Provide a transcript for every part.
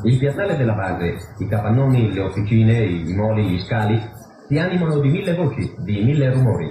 Il piazzale della base, i capannoni, le officine, i moli, gli scali, si animano di 1000 voci, di 1000 rumori.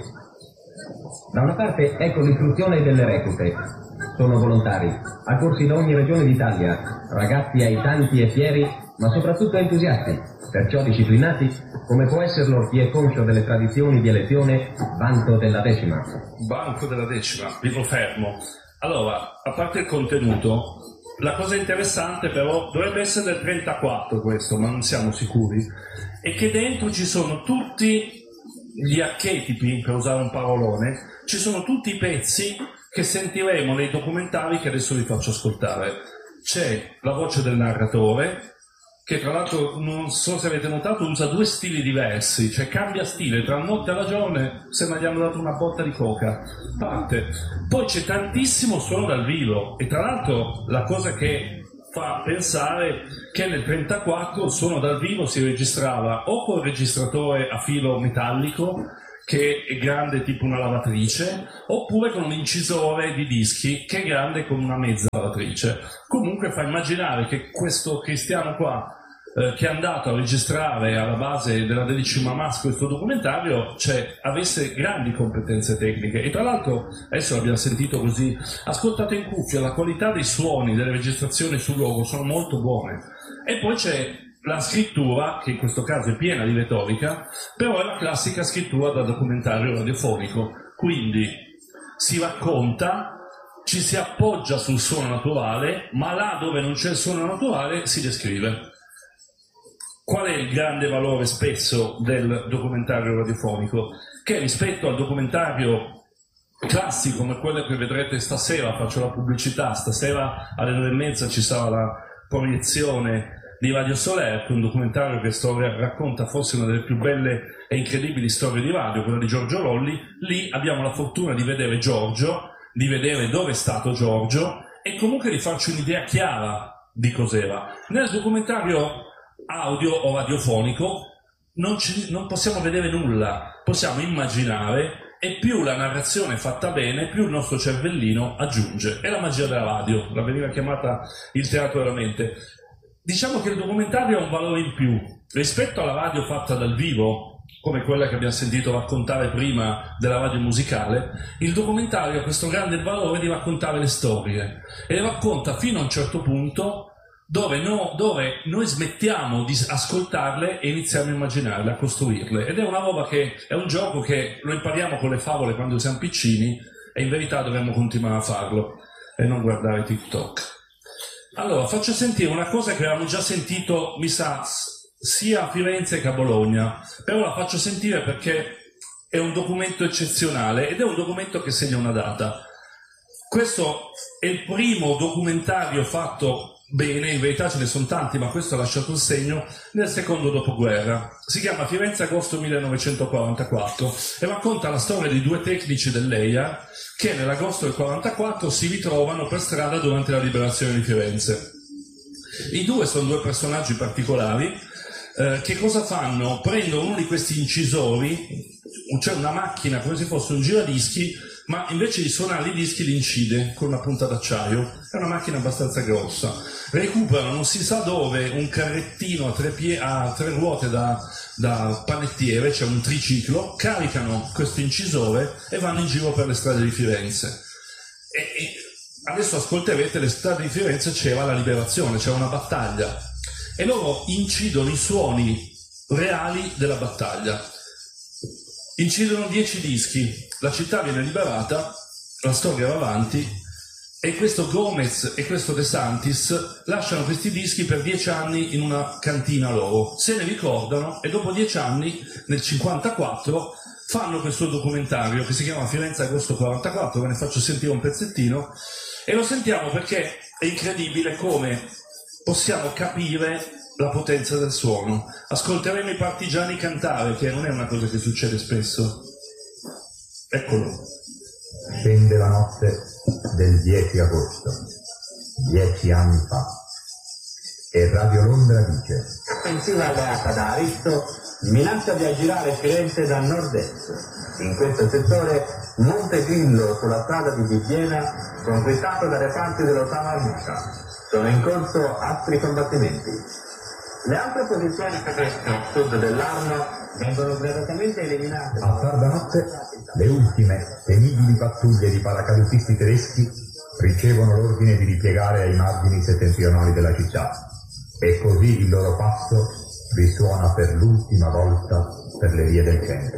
Da una parte ecco l'istruzione delle reclute. Sono volontari, accorsi da ogni regione d'Italia, ragazzi aitanti e fieri, ma soprattutto entusiasti, perciò disciplinati, come può esserlo chi è conscio delle tradizioni di elezione Banco della Decima. Banco della Decima, vivo fermo. Allora, a parte il contenuto, la cosa interessante però dovrebbe essere del 34 questo, ma non siamo sicuri, è che dentro ci sono tutti gli archetipi, per usare un parolone, ci sono tutti i pezzi che sentiremo nei documentari che adesso vi faccio ascoltare. C'è la voce del narratore, che tra l'altro non so se avete notato usa 2 stili diversi, cioè cambia stile tra notte e ragione, sembra gli hanno dato una botta di coca, parte. Poi c'è tantissimo suono dal vivo e tra l'altro la cosa che fa pensare che nel 34 il suono dal vivo si registrava o col registratore a filo metallico che è grande tipo una lavatrice, oppure con un incisore di dischi che è grande come una mezza lavatrice. Comunque fa immaginare che questo cristiano qua che è andato a registrare alla base della 12ª Mas questo documentario, cioè avesse grandi competenze tecniche. E tra l'altro, adesso l'abbiamo sentito così, ascoltate in cuffia, la qualità dei suoni delle registrazioni sul luogo sono molto buone. E poi c'è la scrittura, che in questo caso è piena di retorica, però è la classica scrittura da documentario radiofonico, quindi si racconta, ci si appoggia sul suono naturale, ma là dove non c'è il suono naturale si descrive. Qual è il grande valore spesso del documentario radiofonico? Che rispetto al documentario classico come quello che vedrete stasera, faccio la pubblicità, stasera alle 9:30 ci sarà la proiezione di Radio Soler, un documentario che racconta forse una delle più belle e incredibili storie di radio, quella di Giorgio Rolli. Lì abbiamo la fortuna di vedere Giorgio, di vedere dove è stato Giorgio e comunque di farci un'idea chiara di cos'era. Nel documentario audio o radiofonico non possiamo vedere nulla, possiamo immaginare, e più la narrazione è fatta bene, più il nostro cervellino aggiunge. È la magia della radio, la veniva chiamata il teatro della mente. Diciamo che il documentario ha un valore in più rispetto alla radio fatta dal vivo, come quella che abbiamo sentito raccontare prima della radio musicale. Il documentario ha questo grande valore di raccontare le storie, e le racconta fino a un certo punto dove noi smettiamo di ascoltarle e iniziamo a immaginarle, a costruirle. Ed è una roba che è un gioco che lo impariamo con le favole quando siamo piccini, e in verità dovremmo continuare a farlo e non guardare TikTok. Allora, faccio sentire una cosa che avevamo già sentito, mi sa, sia a Firenze che a Bologna, però la faccio sentire perché è un documento eccezionale ed è un documento che segna una data. Questo è il primo documentario fatto bene, in verità ce ne sono tanti, ma questo ha lasciato il segno, nel secondo dopoguerra. Si chiama Firenze agosto 1944 e racconta la storia di 2 tecnici dell'EIA che nell'agosto del 1944 si ritrovano per strada durante la liberazione di Firenze. I 2 sono 2 personaggi particolari. Che cosa fanno? Prendono uno di questi incisori, c'è una macchina come se fosse un giradischi, ma invece di suonare i dischi li incide con una punta d'acciaio. È una macchina abbastanza grossa. Recuperano non si sa dove un carrettino a 3 ruote da panettiere, c'è un triciclo, caricano questo incisore e vanno in giro per le strade di Firenze. E adesso ascolterete, le strade di Firenze c'era la liberazione, c'era una battaglia, e loro incidono i suoni reali della battaglia. Incidono 10 dischi, la città viene liberata, la storia va avanti, e questo Gomez e questo De Santis lasciano questi dischi per 10 anni in una cantina loro, se ne ricordano, e dopo 10 anni, nel 1954, fanno questo documentario che si chiama Firenze agosto 44, ve ne faccio sentire un pezzettino, e lo sentiamo perché è incredibile come possiamo capire la potenza del suono. Ascolteremo i partigiani cantare, che non è una cosa che succede spesso. Eccolo. Scende la notte del 10 agosto, 10 anni fa, e Radio Londra dice: Offensiva alleata da Aristo minaccia di aggirare Firenze da nord-est. In questo settore Monte Grillo, sulla strada di Bibbiena, conquistato da reparti dell'8ª Armata. Sono in corso aspri combattimenti. Le altre posizioni tedesche a sud dell'Arno vengono gradatamente eliminate. A tarda notte, le ultime temibili pattuglie di paracadutisti tedeschi ricevono l'ordine di ripiegare ai margini settentrionali della città, e così il loro passo risuona per l'ultima volta per le vie del centro.